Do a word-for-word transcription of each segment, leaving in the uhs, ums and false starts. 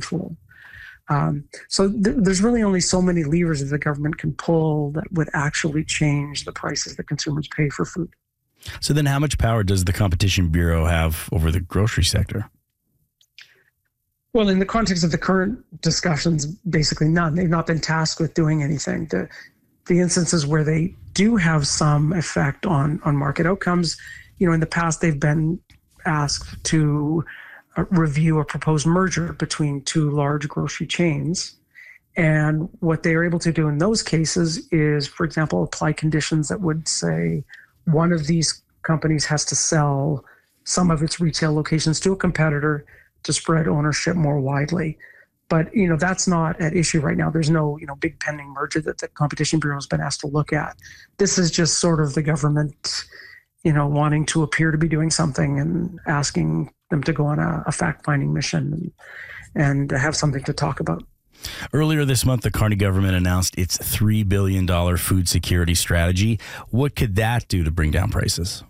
control. Um, so th- there's really only so many levers that the government can pull that would actually change the prices that consumers pay for food. So then how much power does the Competition Bureau have over the grocery sector? Well, in the context of the current discussions, basically none. They've not been tasked with doing anything. The, the instances where they do have some effect on, on market outcomes, you know, in the past they've been asked to uh, review a proposed merger between two large grocery chains. And what they are able to do in those cases is, for example, apply conditions that would say one of these companies has to sell some of its retail locations to a competitor to spread ownership more widely. But, you know, that's not at issue right now. There's no, you know, big pending merger that the Competition Bureau has been asked to look at. This is just sort of the government, you know, wanting to appear to be doing something and asking them to go on a, a fact-finding mission and, and have something to talk about. Earlier this month, the Carney government announced its three billion dollars food security strategy. What could that do to bring down prices?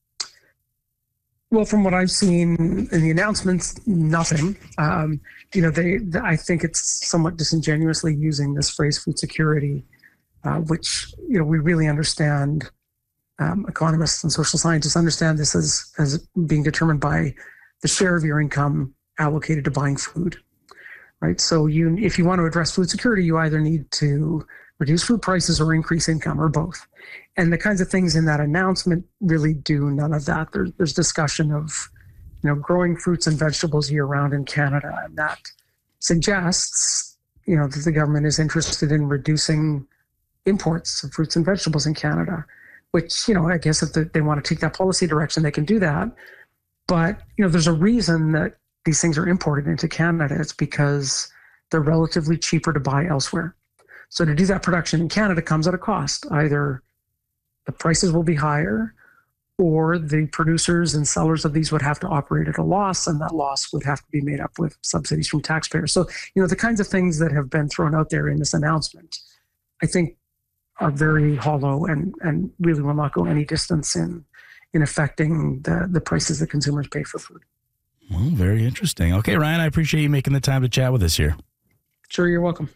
Well, from what I've seen in the announcements, nothing. Um, you know, they, they, I think it's somewhat disingenuously using this phrase food security, uh, which, you know, we really understand. Um, economists and social scientists understand this as, as being determined by the share of your income allocated to buying food, right? So you, if you want to address food security, you either need to reduce food prices or increase income or both. And the kinds of things in that announcement really do none of that. There, there's discussion of, you know, growing fruits and vegetables year round in Canada. And that suggests, you know, that the government is interested in reducing imports of fruits and vegetables in Canada, which, you know, I guess if they, they want to take that policy direction, they can do that. But, you know, there's a reason that these things are imported into Canada. It's because they're relatively cheaper to buy elsewhere. So to do that production in Canada comes at a cost. Either the prices will be higher, or the producers and sellers of these would have to operate at a loss, and that loss would have to be made up with subsidies from taxpayers. So, you know, the kinds of things that have been thrown out there in this announcement, I think, are very hollow and, and really will not go any distance in in affecting the, the prices that consumers pay for food. Well, very interesting. Okay, Ryan, I appreciate you making the time to chat with us here. Sure, you're welcome.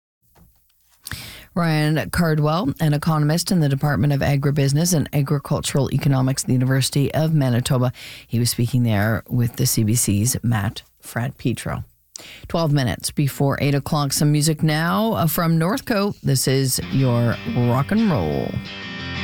Ryan Cardwell, an economist in the Department of Agribusiness and Agricultural Economics at the University of Manitoba. He was speaking there with the C B C's Matt Fradd-Petro. twelve minutes before eight o'clock. Some music now from Northcote. This is your rock and roll.